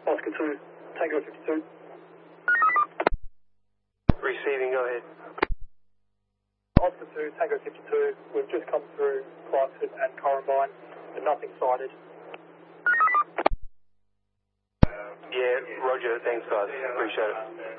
Oscar 2, Tango 52. Receiving, go ahead. Oscar 2, Tango 52. We've just come through Clarkson and Corumbine, but nothing sighted. Yeah, roger. Thanks, guys. Appreciate it.